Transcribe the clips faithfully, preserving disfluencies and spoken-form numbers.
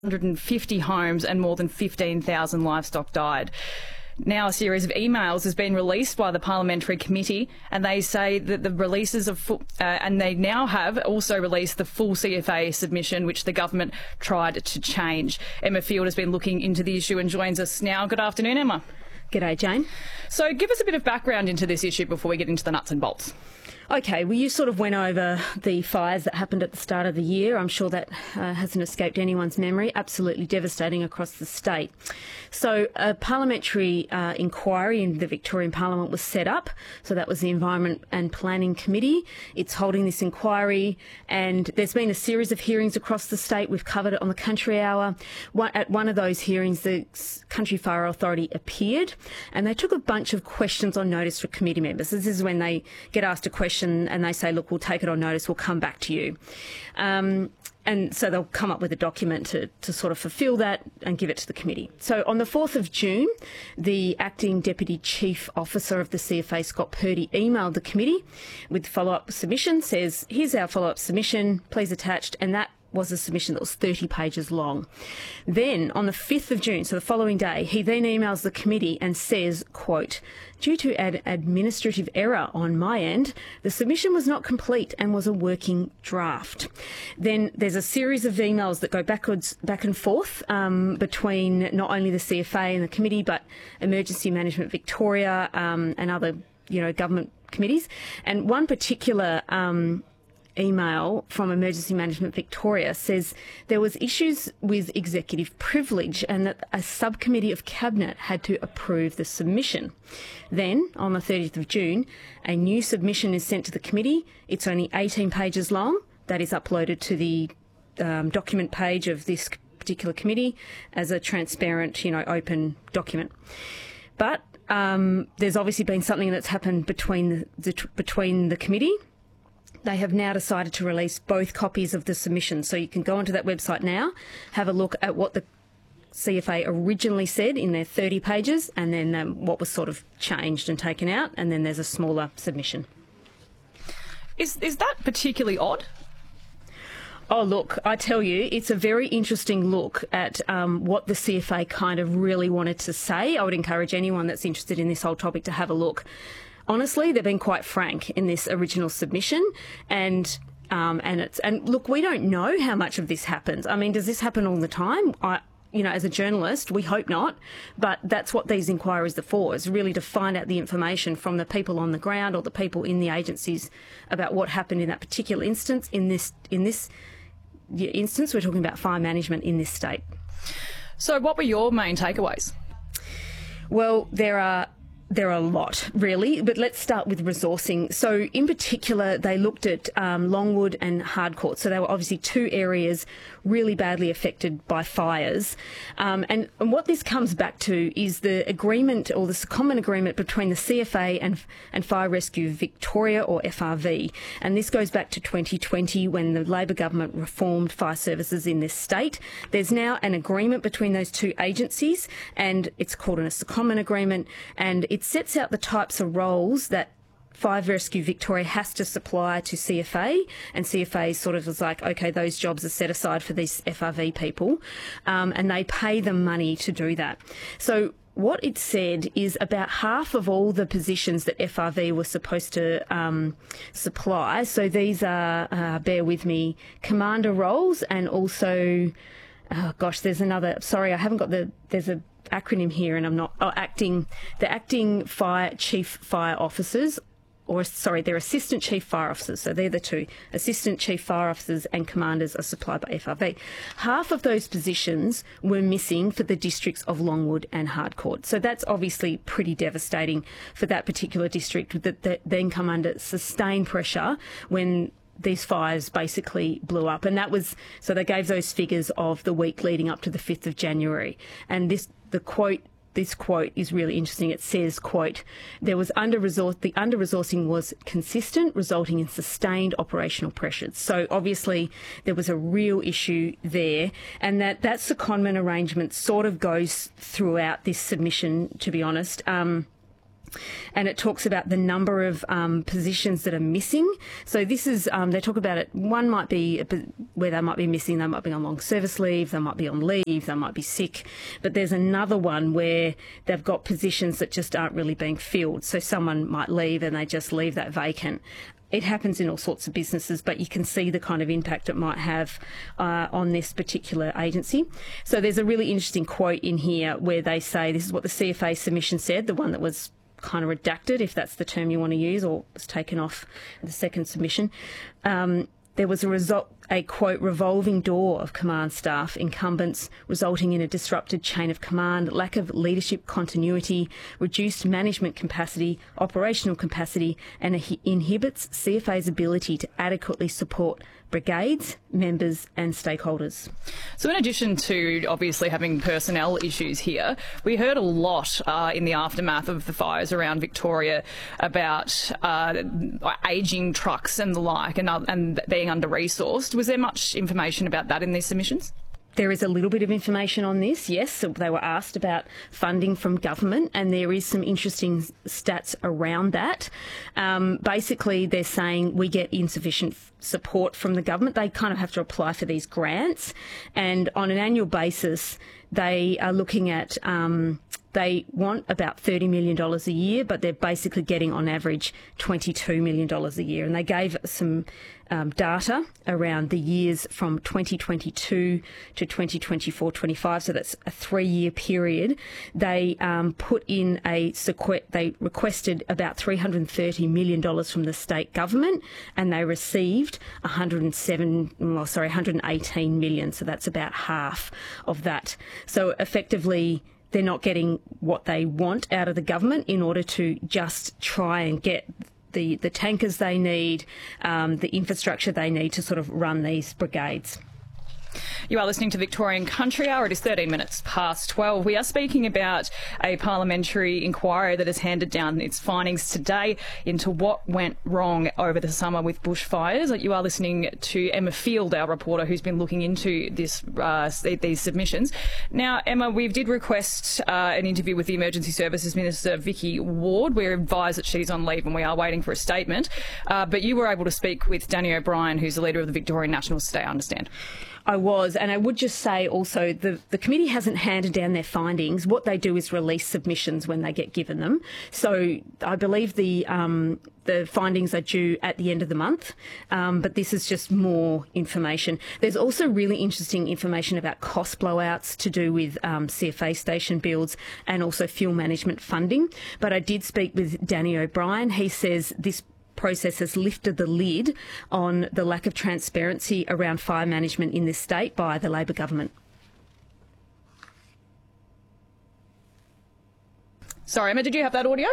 one hundred fifty homes and more than fifteen thousand livestock died. Now a series of emails has been released by the Parliamentary Committee, and they say that the releases of full, uh, and they now have also released the full C F A submission, which the government tried to change. Emma Field has been looking into the issue and joins us now. Good afternoon, Emma. G'day, Jane. So give us a bit of background into this issue before we get into the nuts and bolts. Okay, well, you sort of went over the fires that happened at the start of the year. I'm sure that uh, hasn't escaped anyone's memory. Absolutely devastating across the state. So a parliamentary uh, inquiry in the Victorian Parliament was set up. So that was the Environment and Planning Committee. It's holding this inquiry, and there's been a series of hearings across the state. We've covered it on the Country Hour. One, at one of those hearings, the Country Fire Authority appeared, and they took a bunch of questions on notice for committee members. This is when they get asked a question and they say, look, we'll take it on notice, we'll come back to you. Um, and so they'll come up with a document to, to sort of fulfil that and give it to the committee. So on the fourth of June, the Acting Deputy Chief Officer of the C F A, Scott Purdy, emailed the committee with follow-up submission, says, here's our follow-up submission, please attached, and that was a submission that was thirty pages long. Then, on the fifth of June, so the following day, he then emails the committee and says, quote, due to an administrative error on my end, the submission was not complete and was a working draft. Then there's a series of emails that go backwards, back and forth um, between not only the C F A and the committee, but Emergency Management Victoria um, and other, you know, government committees. And one particular um, email from Emergency Management Victoria says there was issues with executive privilege and that a subcommittee of Cabinet had to approve the submission. Then, on the thirtieth of June, a new submission is sent to the committee. It's only eighteen pages long. That is uploaded to the um, document page of this particular committee as a transparent, you know, open document. But um, there's obviously been something that's happened between the, the, between the committee. They have now decided to release both copies of the submission. So you can go onto that website now, have a look at what the C F A originally said in their thirty pages, and then um, what was sort of changed and taken out, and then there's a smaller submission. Is, is that particularly odd? Oh, look, I tell you, it's a very interesting look at um, what the C F A kind of really wanted to say. I would encourage anyone that's interested in this whole topic to have a look. Honestly, they've been quite frank in this original submission, and um, and it's and look, we don't know how much of this happens. I mean, does this happen all the time? I, you know, as a journalist, we hope not, but that's what these inquiries are for, is really to find out the information from the people on the ground or the people in the agencies about what happened in that particular instance. In this in this instance, we're talking about fire management in this state. So, what were your main takeaways? Well, there are. There are a lot, really, but let's start with resourcing. So in particular, they looked at um, Longwood and Hardcourt. So they were obviously two areas really badly affected by fires. Um, and, and what this comes back to is the agreement, or the common agreement between the C F A and, and Fire Rescue Victoria, or F R V. And this goes back to twenty twenty, when the Labor government reformed fire services in this state. There's now an agreement between those two agencies, and it's called a common agreement, and it's It sets out the types of roles that Fire Rescue Victoria has to supply to C F A, and C F A sort of is like, okay, those jobs are set aside for these F R V people, um, and they pay them money to do that. So what it said is about half of all the positions that F R V was supposed to um, supply, so these are, uh, bear with me, commander roles, and also, oh gosh, there's another, sorry, I haven't got the, there's a acronym here and I'm not, oh, acting, the acting fire chief fire officers, or sorry, they're assistant chief fire officers, so they're the two. Assistant chief fire officers and commanders are supplied by F R V. Half of those positions were missing for the districts of Longwood and Hardcourt. So that's obviously pretty devastating for that particular district that, that then come under sustained pressure when these fires basically blew up. And that was, so they gave those figures of the week leading up to the fifth of January. And this, the quote, this quote is really interesting. It says, quote, there was under-resource, the under-resourcing was consistent, resulting in sustained operational pressures. So obviously there was a real issue there, and that, that secondment arrangement sort of goes throughout this submission, to be honest. Um, and it talks about the number of um, positions that are missing. So this is, um, they talk about it, one might be where they might be missing, they might be on long service leave, they might be on leave, they might be sick, but there's another one where they've got positions that just aren't really being filled. So someone might leave and they just leave that vacant. It happens in all sorts of businesses, but you can see the kind of impact it might have uh, on this particular agency. So there's a really interesting quote in here where they say, this is what the C F A submission said, the one that was kind of redacted, if that's the term you want to use, or was taken off the second submission. Um, there was a result, a quote, revolving door of command staff incumbents, resulting in a disrupted chain of command, lack of leadership continuity, reduced management capacity, operational capacity, and it inhibits C F A's ability to adequately support brigades, members and stakeholders. So in addition to obviously having personnel issues here, we heard a lot uh, in the aftermath of the fires around Victoria about uh, ageing trucks and the like, and, uh, and being under-resourced. Was there much information about that in these submissions? There is a little bit of information on this, yes. So they were asked about funding from government, and there is some interesting stats around that. Um, basically, they're saying we get insufficient support from the government. They kind of have to apply for these grants, and on an annual basis, they are looking at... Um, They want about thirty million dollars a year, but they're basically getting on average twenty-two million dollars a year. And they gave some um, data around the years from twenty twenty-two to twenty twenty-four twenty-five, so that's a three-year period. They um, put in a, they requested about three hundred thirty million dollars from the state government, and they received one hundred seven, well, sorry, one hundred eighteen million dollars, so that's about half of that. So effectively, they're not getting what they want out of the government in order to just try and get the, the tankers they need, um, the infrastructure they need to sort of run these brigades. You are listening to Victorian Country Hour. It is thirteen minutes past twelve. We are speaking about a parliamentary inquiry that has handed down its findings today into what went wrong over the summer with bushfires. You are listening to Emma Field, our reporter, who's been looking into this uh, these submissions. Now, Emma, we did request uh, an interview with the Emergency Services Minister, Vicky Ward. We're advised that she's on leave and we are waiting for a statement. Uh, but you were able to speak with Danny O'Brien, who's the leader of the Victorian Nationals today, I understand. I was, and I would just say also the, the committee hasn't handed down their findings. What they do is release submissions when they get given them. So I believe the um, the findings are due at the end of the month, um, but this is just more information. There's also really interesting information about cost blowouts to do with um, C F A station builds and also fuel management funding. But I did speak with Danny O'Brien. He says this process has lifted the lid on the lack of transparency around fire management in this state by the Labor government. Sorry, Emma, did you have that audio?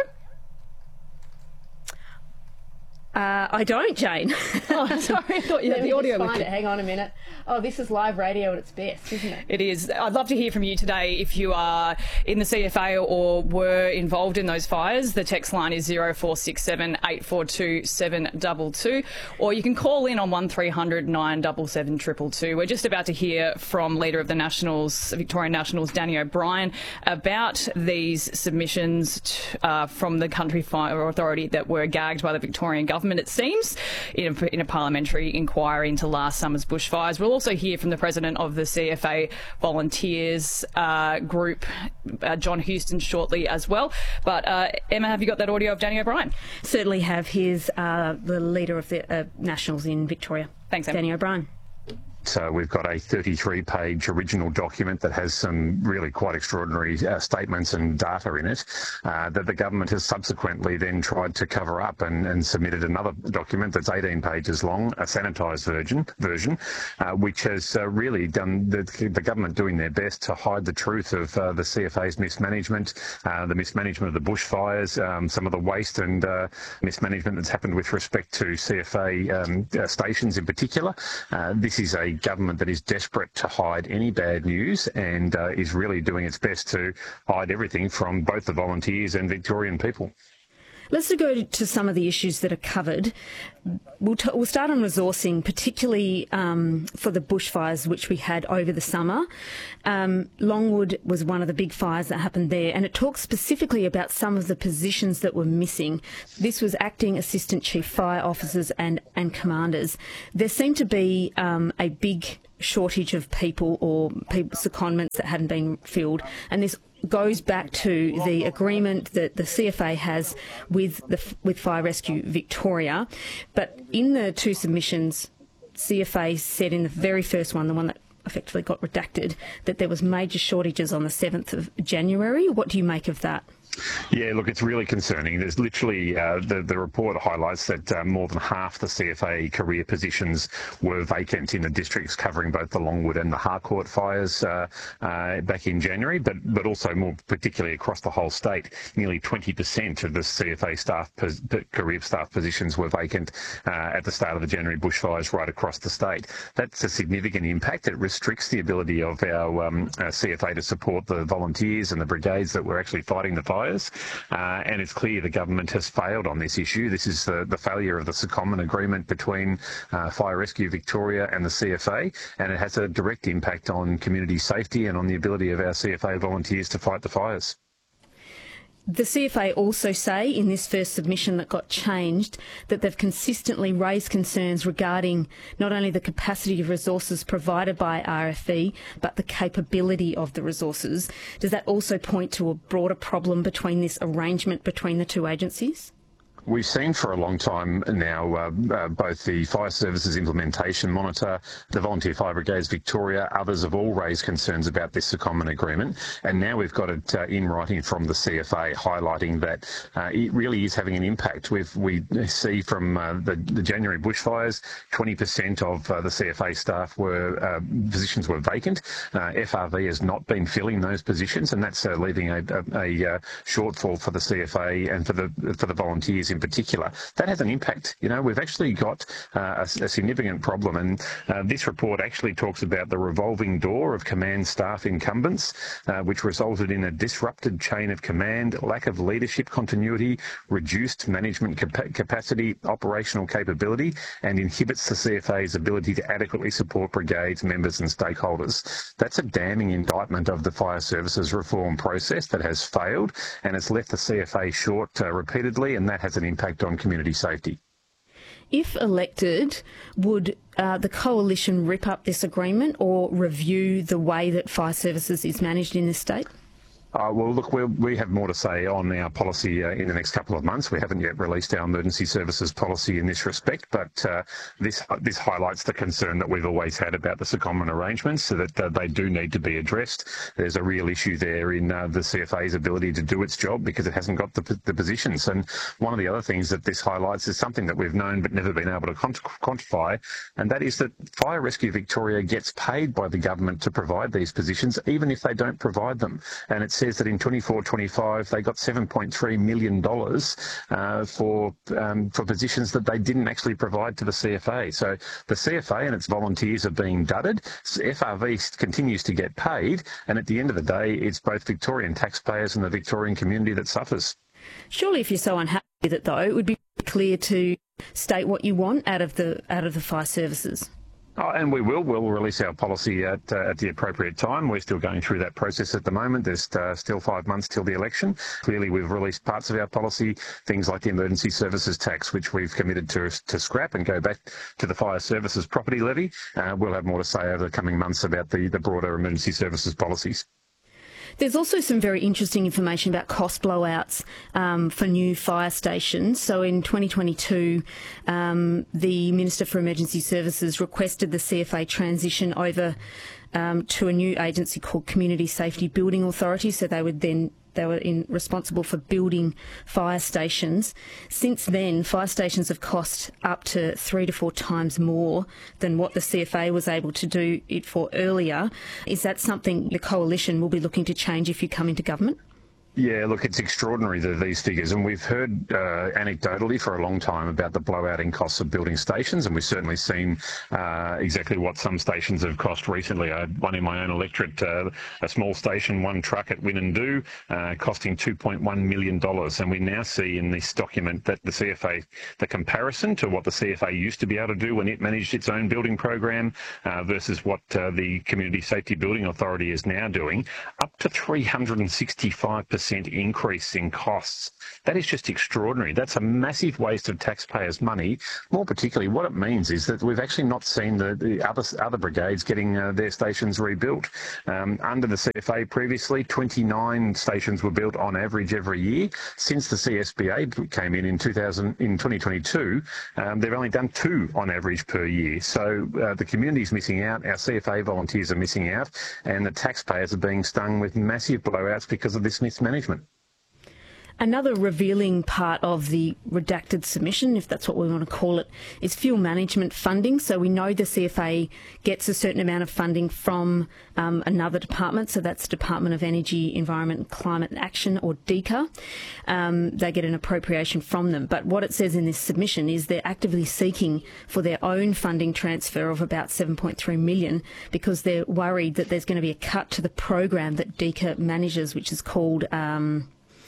Uh, I don't, Jane. Oh, sorry, I thought you had the audio with you. Hang on a minute. Oh, this is live radio at its best, isn't it? It is. I'd love to hear from you today if you are in the C F A or were involved in those fires. The text line is zero four six seven, eight four two, seven two two, or you can call in on one three hundred, nine seven seven, two two two. We're just about to hear from Leader of the Nationals, Victorian Nationals, Danny O'Brien, about these submissions t- uh, from the Country Fire Authority that were gagged by the Victorian government, it seems, in a, in a parliamentary inquiry into last summer's bushfires. We'll also hear from the president of the C F A Volunteers uh, group, uh, John Houston, shortly as well. But uh, Emma, have you got that audio of Danny O'Brien? Certainly have. Here's uh, the Leader of the uh, Nationals in Victoria. Thanks, Emma. Danny O'Brien. So we've got a thirty-three page original document that has some really quite extraordinary uh, statements and data in it uh, that the government has subsequently then tried to cover up and, and submitted another document that's eighteen pages long, a sanitised version, version uh, which has uh, really done the, the government doing their best to hide the truth of uh, the C F A's mismanagement, uh, the mismanagement of the bushfires, um, some of the waste and uh, mismanagement that's happened with respect to C F A um, uh, stations in particular. Uh, this is a government that is desperate to hide any bad news and uh, is really doing its best to hide everything from both the volunteers and Victorian people. Let's go to some of the issues that are covered. We'll, t- we'll start on resourcing, particularly um, for the bushfires which we had over the summer. Um, Longwood was one of the big fires that happened there, and it talks specifically about some of the positions that were missing. This was acting assistant chief fire officers and, and commanders. There seemed to be um, a big shortage of people or people, secondments that hadn't been filled, and this goes back to the agreement that the C F A has with the with Fire Rescue Victoria. But in the two submissions, C F A said in the very first one, the one that effectively got redacted, that there was major shortages on the seventh of January. What do you make of that? Yeah, look, it's really concerning. There's literally, uh, the, the report highlights that uh, more than half the C F A career positions were vacant in the districts covering both the Longwood and the Harcourt fires uh, uh, back in January, but, but also more particularly across the whole state. Nearly twenty percent of the C F A staff pos- career staff positions were vacant uh, at the start of the January bushfires right across the state. That's a significant impact. It restricts the ability of our, um, our C F A to support the volunteers and the brigades that were actually fighting the fires. Uh, and it's clear the government has failed on this issue. This is the, the failure of the secondment agreement between uh, Fire Rescue Victoria and the C F A, and it has a direct impact on community safety and on the ability of our C F A volunteers to fight the fires. The C F A also say in this first submission that got changed that they've consistently raised concerns regarding not only the capacity of resources provided by R F V, but the capability of the resources. Does that also point to a broader problem between this arrangement between the two agencies? We've seen for a long time now uh, uh, both the Fire Services Implementation Monitor, the Volunteer Fire Brigades Victoria, others have all raised concerns about this secondment agreement, and now we've got it uh, in writing from the C F A highlighting that uh, it really is having an impact. We've, we see from uh, the, the January bushfires, twenty percent of uh, the C F A staff were uh, positions were vacant. Uh, F R V has not been filling those positions, and that's uh, leaving a, a, a uh, shortfall for the C F A and for the for the volunteers in particular. That has an impact. You know, we've actually got uh, a, a significant problem, and uh, this report actually talks about the revolving door of command staff incumbents, uh, which resulted in a disrupted chain of command, lack of leadership continuity, reduced management capa- capacity, operational capability, and inhibits the C F A's ability to adequately support brigades, members and stakeholders. That's a damning indictment of the fire services reform process that has failed, and it's left the C F A short uh, repeatedly, and that has an impact on community safety. If elected, would uh, the coalition rip up this agreement or review the way that fire services is managed in this state? Uh, well, look, we'll, we have more to say on our policy uh, in the next couple of months. We haven't yet released our emergency services policy in this respect, but uh, this uh, this highlights the concern that we've always had about the secondment arrangements, so that uh, they do need to be addressed. There's a real issue there in uh, the C F A's ability to do its job because it hasn't got the, the positions. And one of the other things that this highlights is something that we've known but never been able to quant- quantify, and that is that Fire Rescue Victoria gets paid by the government to provide these positions, even if they don't provide them. And it's says that in twenty-four twenty-five they got seven point three million dollars uh, for um, for positions that they didn't actually provide to the C F A. So the C F A and its volunteers are being dudded. F R V continues to get paid, and at the end of the day, it's both Victorian taxpayers and the Victorian community that suffers. Surely, if you're so unhappy with it, though, it would be clear to state what you want out of the out of the fire services. Oh, and we will. We'll release our policy at uh, at the appropriate time. We're still going through that process at the moment. There's uh, still five months till the election. Clearly, we've released parts of our policy, things like the emergency services tax, which we've committed to to scrap and go back to the fire services property levy. Uh, we'll have more to say over the coming months about the, the broader emergency services policies. There's also some very interesting information about cost blowouts um, for new fire stations. So in twenty twenty-two, um, the Minister for Emergency Services requested the C F A transition over um, to a new agency called Community Safety Building Authority. So they would then they were in, responsible for building fire stations. Since then, fire stations have cost up to three to four times more than what the C F A was able to do it for earlier. Is that something the coalition will be looking to change if you come into government? Yeah, look, it's extraordinary, the, these figures, and we've heard uh, anecdotally for a long time about the blowout in costs of building stations, and we've certainly seen uh, exactly what some stations have cost recently. I had one in my own electorate, uh, a small station, one truck at Winnendoo, uh, costing two point one million dollars, and we now see in this document that the C F A, the comparison to what the C F A used to be able to do when it managed its own building program uh, versus what uh, the Community Safety Building Authority is now doing, up to three hundred sixty-five percent increase in costs. That is just extraordinary. That's a massive waste of taxpayers' money. More particularly, what it means is that we've actually not seen the, the other other brigades getting uh, their stations rebuilt. Um, under the C F A previously, twenty-nine stations were built on average every year. Since the C S B A came in in two thousand in twenty twenty-two, um, they've only done two on average per year. So uh, the community's missing out, our C F A volunteers are missing out, and the taxpayers are being stung with massive blowouts because of this mismanagement. Another revealing part of the redacted submission, if that's what we want to call it, is fuel management funding. So we know the C F A gets a certain amount of funding from um, another department, so that's Department of Energy, Environment and Climate Action, or DECA. Um, they get an appropriation from them. But what it says in this submission is they're actively seeking for their own funding transfer of about seven point three million dollars because they're worried that there's going to be a cut to the program that DECA manages, which is called Um,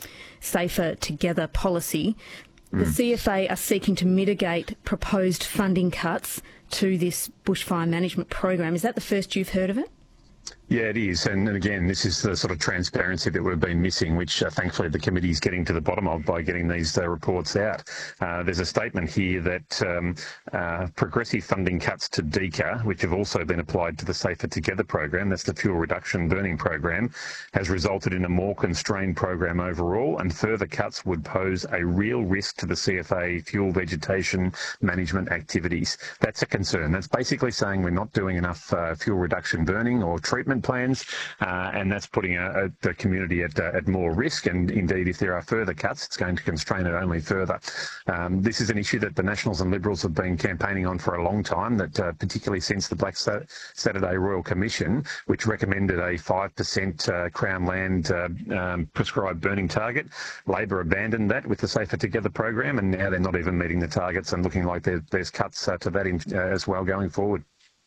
Safer Together policy. The mm. C F A are seeking to mitigate proposed funding cuts to this bushfire management program. Is that the first you've heard of it? Yeah, it is. And again, this is the sort of transparency that we've been missing, which uh, thankfully the committee is getting to the bottom of by getting these uh, reports out. Uh, there's a statement here that um, uh, progressive funding cuts to DECA, which have also been applied to the Safer Together program, that's the fuel reduction burning program, has resulted in a more constrained program overall, and further cuts would pose a real risk to the C F A fuel vegetation management activities. That's a concern. That's basically saying we're not doing enough uh, fuel reduction burning or treatment plans, uh, and that's putting a, a, the community at, uh, at more risk, and indeed if there are further cuts it's going to constrain it only further. Um, this is an issue that the Nationals and Liberals have been campaigning on for a long time, that uh, particularly since the Black Saturday Royal Commission, which recommended a five percent uh, Crown land uh, um, prescribed burning target. Labor abandoned that with the Safer Together program, and now they're not even meeting the targets and looking like there, there's cuts uh, to that in, uh, as well going forward.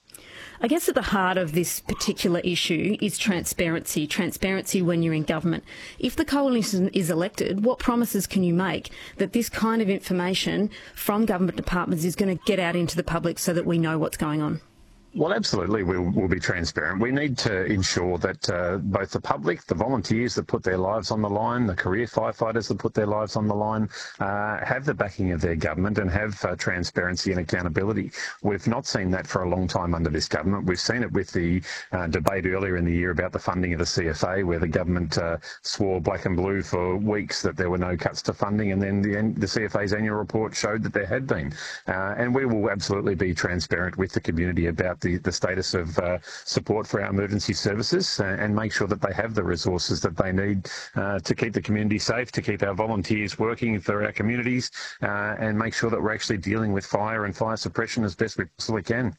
I guess at the heart of this particular issue is transparency. Transparency when you're in government. If the coalition is elected, what promises can you make that this kind of information from government departments is going to get out into the public so that we know what's going on? Well, absolutely, we'll, we'll be transparent. We need to ensure that uh, both the public, the volunteers that put their lives on the line, the career firefighters that put their lives on the line, uh, have the backing of their government and have uh, transparency and accountability. We've not seen that for a long time under this government. We've seen it with the uh, debate earlier in the year about the funding of the C F A, where the government uh, swore black and blue for weeks that there were no cuts to funding, and then the, the C F A's annual report showed that there had been. Uh, and we will absolutely be transparent with the community about The, the status of uh, support for our emergency services, uh, and make sure that they have the resources that they need uh, to keep the community safe, to keep our volunteers working for our communities, uh, and make sure that we're actually dealing with fire and fire suppression as best we possibly can.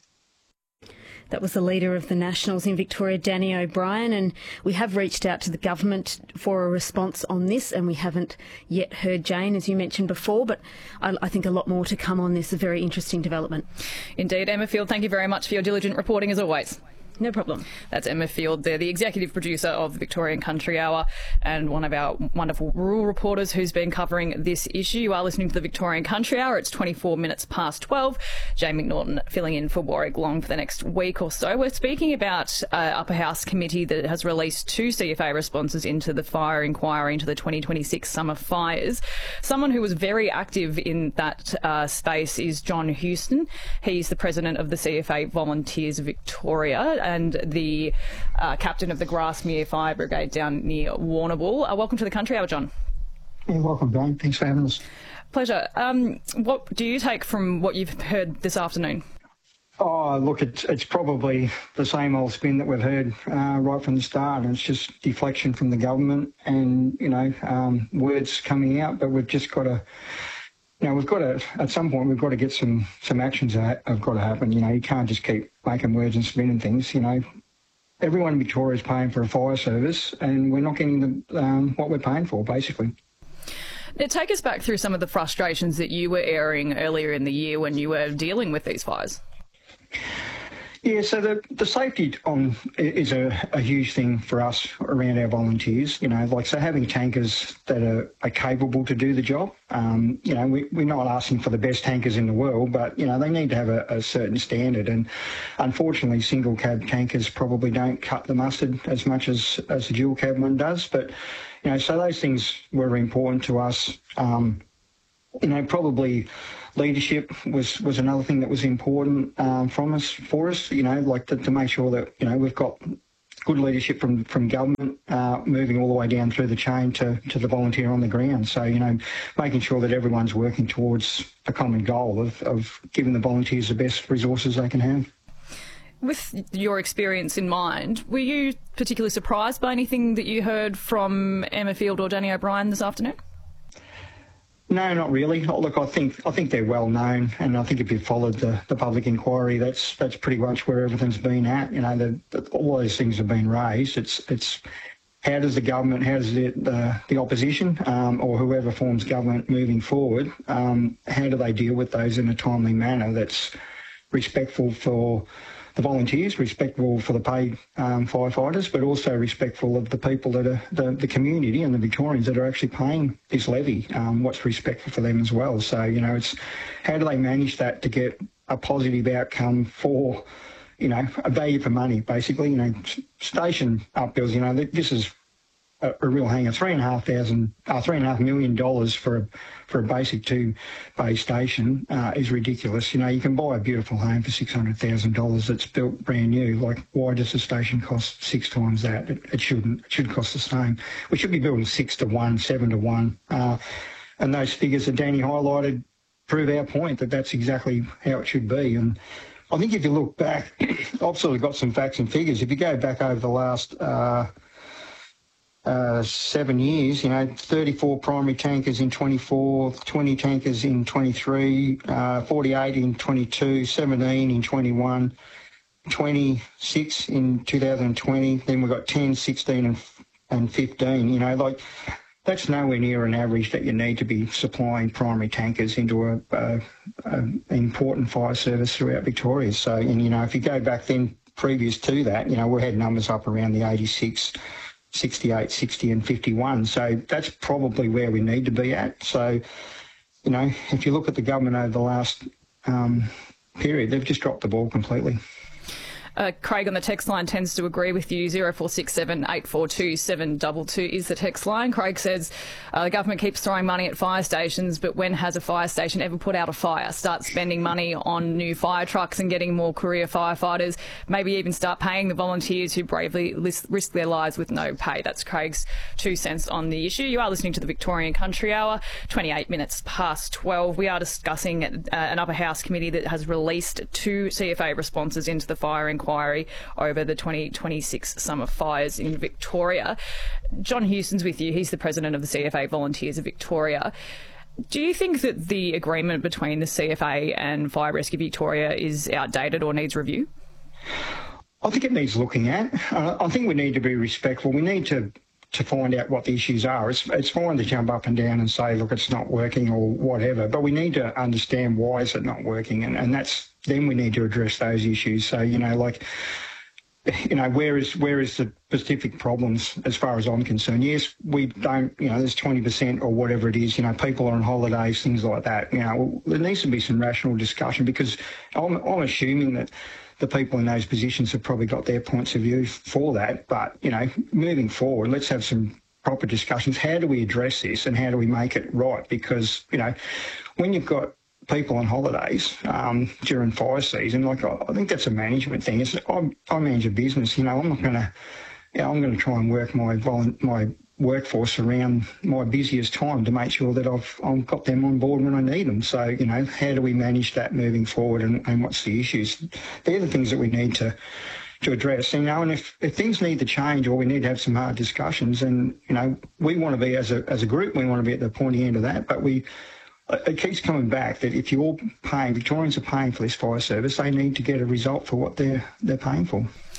That was the leader of the Nationals in Victoria, Danny O'Brien, and we have reached out to the government for a response on this, and we haven't yet heard Jane, as you mentioned before, but I, I think a lot more to come on this, a very interesting development. Indeed. Emma Field, thank you very much for your diligent reporting as always. No problem. That's Emma Field there, the executive producer of the Victorian Country Hour and one of our wonderful rural reporters who's been covering this issue. You are listening to the Victorian Country Hour. It's twenty-four minutes past twelve. Jane McNaughton filling in for Warwick Long for the next week or so. We're speaking about an uh, Upper House committee that has released two C F A responses into the fire inquiry into the twenty twenty-six summer fires. Someone who was very active in that uh, space is John Houston. He's the president of the C F A Volunteers Victoria and the uh, captain of the Grassmere Fire Brigade down near Warrnambool. Uh, welcome to the Country Hour, John. Yeah, welcome, Jane. Thanks for having us. Pleasure. Um, what do you take from what you've heard this afternoon? Oh, look, it's it's probably the same old spin that we've heard uh, right from the start. And it's just deflection from the government and, you know, um, words coming out, but we've just got to... You know, we've got to, at some point, we've got to get some, some actions that have got to happen. You know, you can't just keep making words and spinning things, you know. everyone in Victoria is paying for a fire service, and we're not getting the, um, what we're paying for, basically. Now, take us back through some of the frustrations that you were airing earlier in the year when you were dealing with these fires. Yeah, so the, the safety on is a, a huge thing for us around our volunteers. You know, like, so having tankers that are, are capable to do the job. Um, you know, we, we're not asking for the best tankers in the world, but, you know, they need to have a, a certain standard. And unfortunately, single cab tankers probably don't cut the mustard as much as, as the dual cab one does. But, you know, so those things were important to us. Um, you know, probably leadership was, was another thing that was important um, from us, for us, you know, like to, to make sure that, you know, we've got good leadership from, from government uh, moving all the way down through the chain to, to the volunteer on the ground. So, you know, making sure that everyone's working towards a common goal of, of giving the volunteers the best resources they can have. With your experience in mind, were you particularly surprised by anything that you heard from Emma Field or Danny O'Brien this afternoon? No, not really. Look, I think I think they're well known, and I think if you followed the, the public inquiry, that's that's pretty much where everything's been at. You know, the, the, all those things have been raised. It's it's how does the government, how does the the, the opposition um, or whoever forms government moving forward, um, how do they deal with those in a timely manner that's respectful for the volunteers, respectful for the paid um, firefighters, but also respectful of the people that are the, the community and the Victorians that are actually paying this levy, um, what's respectful for them as well. So, you know, it's how do they manage that to get a positive outcome for, you know, a value for money, basically. You know, station upbills, you know, this is a, a real hanger. Three and a half thousand, uh, three and a half million dollars for a for a basic two bay station uh, is ridiculous. You know, you can buy a beautiful home for six hundred thousand dollars that's built brand new. Like, why does the station cost six times that? It, it shouldn't. It should cost the same. We should be building six to one, seven to one. Uh, and those figures that Danny highlighted prove our point that that's exactly how it should be. And I think if you look back, I've sort of got some facts and figures. If you go back over the last uh, Uh, seven years, you know, thirty-four primary tankers in twenty-four, twenty tankers in twenty-three, uh, forty-eight in twenty-two, seventeen in twenty-one, twenty-six in two thousand twenty, then we've got ten, sixteen and, and fifteen, you know, like that's nowhere near an average that you need to be supplying primary tankers into a, a, a important fire service throughout Victoria. So, and, you know, if you go back then previous to that, you know, we had numbers up around the eighty-six, sixty-eight, sixty and fifty-one. So that's probably where we need to be at. So, you know, if you look at the government over the last um, period, they've just dropped the ball completely. Uh, Craig on the text line tends to agree with you. zero four six seven, eight four two, seven two two is the text line. Craig says uh, the government keeps throwing money at fire stations, but when has a fire station ever put out a fire? Start spending money on new fire trucks and getting more career firefighters. Maybe even start paying the volunteers who bravely risk their lives with no pay. That's Craig's two cents on the issue. You are listening to the Victorian Country Hour, twenty-eight minutes past twelve. We are discussing uh, an upper house committee that has released two C F A responses into the fire inquiry inquiry over the twenty twenty-six summer fires in Victoria. John Houston's with you. He's the president of the C F A Volunteers of Victoria. Do you think that the agreement between the C F A and Fire Rescue Victoria is outdated or needs review? I think it needs looking at. Uh, I think we need to be respectful. We need to to find out what the issues are. It's, it's fine to jump up and down and say, look, it's not working or whatever, but we need to understand why is it not working, and, and that's then we need to address those issues. So, you know, like, you know, where is where is the specific problems as far as I'm concerned? Yes, we don't, you know, there's twenty percent or whatever it is, you know, people are on holidays, things like that. You know, there needs to be some rational discussion, because I'm, I'm assuming that the people in those positions have probably got their points of view for that. But, you know, moving forward, let's have some proper discussions. How do we address this and how do we make it right? Because, you know, when you've got people on holidays um, during fire season, like I, I think that's a management thing. It's, I, I manage a business, you know, I'm not going to, you know, I'm going to try and work my volu- my workforce around my busiest time to make sure that I've, I've got them on board when I need them. So, you know, how do we manage that moving forward, and, and what's the issues? They're the things that we need to to address. You know, and if, if things need to change or we need to have some hard discussions, and, you know, we want to be, as a as a group, we want to be at the pointy end of that, but we it keeps coming back that if you're paying, Victorians are paying for this fire service, they need to get a result for what they're they're paying for.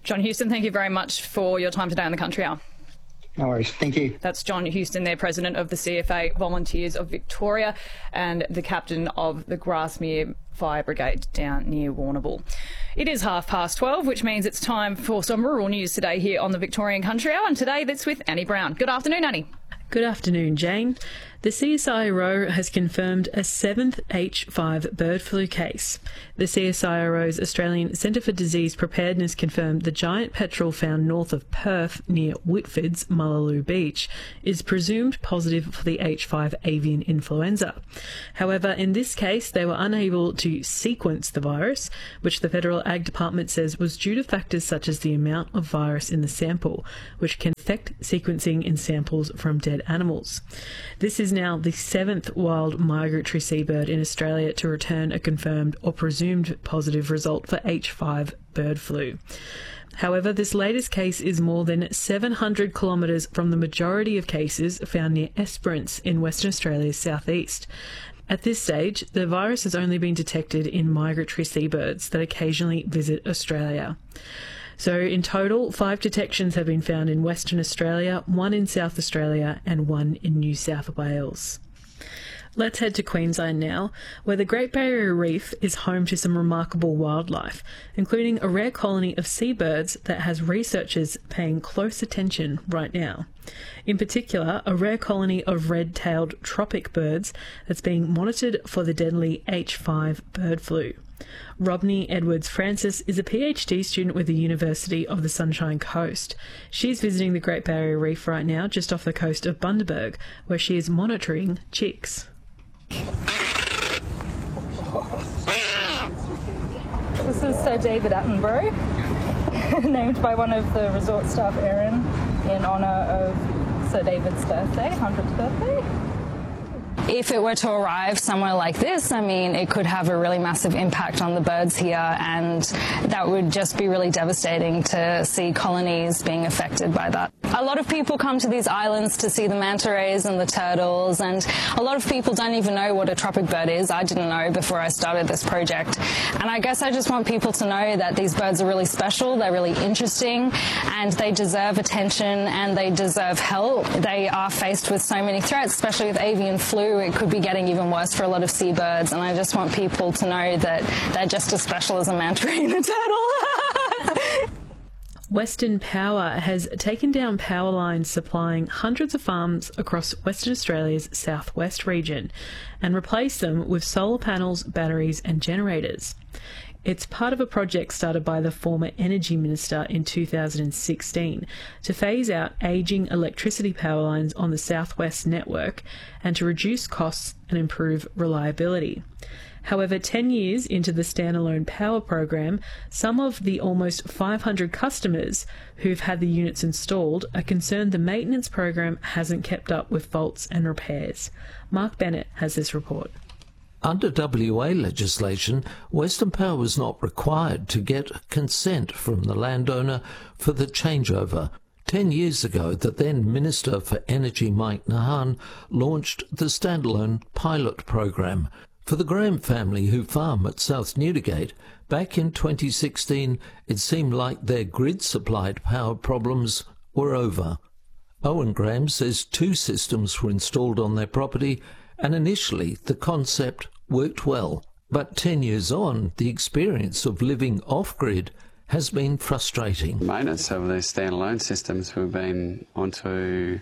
John Houston, thank you very much for your time today on the Country Hour. No worries. Thank you. That's John Houston, there, President of the C F A Volunteers of Victoria and the captain of the Grasmere Fire Brigade down near Warrnambool. It is half past twelve, which means it's time for some rural news today here on the Victorian Country Hour, and today that's with Annie Brown. Good afternoon, Annie. Good afternoon, Jane. The C S I R O has confirmed a seventh H five bird flu case. The C S I R O's Australian Centre for Disease Preparedness confirmed the giant petrel found north of Perth near Whitford's Mullaloo Beach is presumed positive for the H five avian influenza. However, in this case, they were unable to sequence the virus, which the Federal Ag Department says was due to factors such as the amount of virus in the sample, which can affect sequencing in samples from dead animals. This is now the seventh wild migratory seabird in Australia to return a confirmed or presumed positive result for H five bird flu. However, this latest case is more than seven hundred kilometres from the majority of cases found near Esperance in Western Australia's southeast. At this stage, the virus has only been detected in migratory seabirds that occasionally visit Australia. So in total, five detections have been found in Western Australia, one in South Australia and one in New South Wales. Let's head to Queensland now, where the Great Barrier Reef is home to some remarkable wildlife, including a rare colony of seabirds that has researchers paying close attention right now. In particular, a rare colony of red-tailed tropic birds that's being monitored for the deadly H five bird flu. Robney Edwards-Francis is a PhD student with the University of the Sunshine Coast. She's visiting the Great Barrier Reef right now, just off the coast of Bundaberg, where she is monitoring chicks. This is Sir David Attenborough, named by one of the resort staff, Erin, in honour of Sir David's birthday, hundredth birthday. If it were to arrive somewhere like this, I mean, it could have a really massive impact on the birds here, and that would just be really devastating to see colonies being affected by that. A lot of people come to these islands to see the manta rays and the turtles, and a lot of people don't even know what a tropic bird is. I didn't know before I started this project. And I guess I just want people to know that these birds are really special, they're really interesting, and they deserve attention and they deserve help. They are faced with so many threats, especially with avian flu. It could be getting even worse for a lot of seabirds, and I just want people to know that they're just as special as a manta ray and a turtle. Western Power has taken down power lines supplying hundreds of farms across Western Australia's southwest region and replaced them with solar panels, batteries and generators. It's part of a project started by the former Energy Minister in two thousand sixteen to phase out ageing electricity power lines on the southwest network and to reduce costs and improve reliability. However, ten years into the standalone power program, some of the almost five hundred customers who've had the units installed are concerned the maintenance program hasn't kept up with faults and repairs. Mark Bennett has this report. Under W A legislation, Western Power was not required to get consent from the landowner for the changeover. Ten years ago, the then Minister for Energy, Mike Nahan, launched the standalone pilot program. For the Graham family who farm at South Newdigate, back in twenty sixteen, it seemed like their grid-supplied power problems were over. Owen Graham says two systems were installed on their property, and initially the concept worked well. But ten years on, the experience of living off-grid has been frustrating. Maintenance of these standalone systems, we've been onto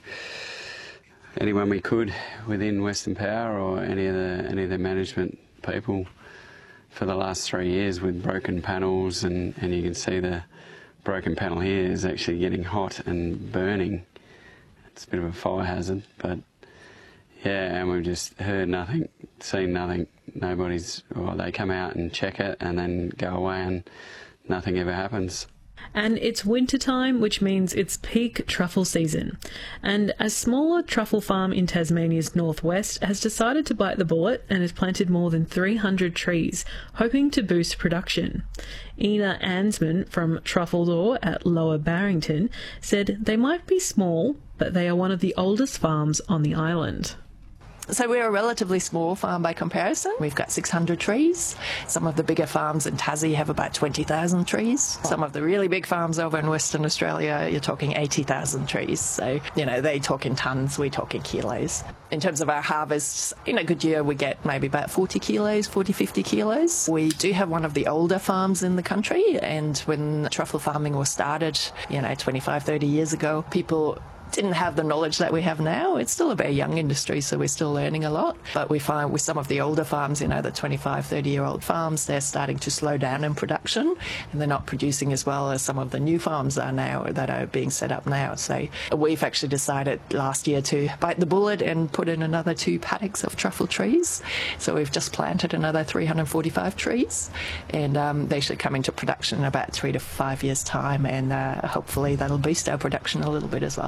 anyone we could within Western Power or any of the any of the management people for the last three years with broken panels, and, and you can see the broken panel here is actually getting hot and burning. It's a bit of a fire hazard, but yeah, and we've just heard nothing, seen nothing. Nobody's, well, they come out and check it and then go away and nothing ever happens. And it's winter time, which means it's peak truffle season. And a smaller truffle farm in Tasmania's northwest has decided to bite the bullet and has planted more than three hundred trees, hoping to boost production. Ina Ansman from Truffledore at Lower Barrington said they might be small, but they are one of the oldest farms on the island. So we're a relatively small farm by comparison. We've got six hundred trees. Some of the bigger farms in Tassie have about twenty thousand trees. Some of the really big farms over in Western Australia, you're talking eighty thousand trees. So, you know, they talk in tonnes, we talk in kilos. In terms of our harvests, in a good year we get maybe about forty kilos, forty, fifty kilos. We do have one of the older farms in the country, and when truffle farming was started, you know, twenty-five, thirty years ago, people didn't have the knowledge that we have now. It's still a very young industry, so we're still learning a lot. But we find with some of the older farms, you know, the twenty-five, thirty-year-old farms, they're starting to slow down in production, and they're not producing as well as some of the new farms are now that are being set up now. So we've actually decided last year to bite the bullet and put in another two paddocks of truffle trees. So we've just planted another three hundred forty-five trees, and um, they should come into production in about three to five years' time, and uh, hopefully that'll boost our production a little bit as well.